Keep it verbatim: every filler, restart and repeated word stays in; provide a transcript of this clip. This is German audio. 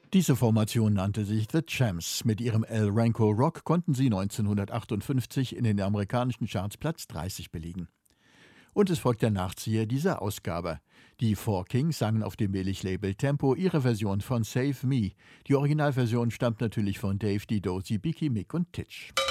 Diese Formation nannte sich The Champs. Mit ihrem El Ranco Rock konnten sie neunzehnhundertachtundfünfzig in den amerikanischen Charts Platz dreißig belegen. Und es folgt der Nachzieher dieser Ausgabe. Die Four Kings sangen auf dem Billig-Label Tempo ihre Version von Save Me. Die Originalversion stammt natürlich von Dave, Di Dozy, Biki, Mick und Titch.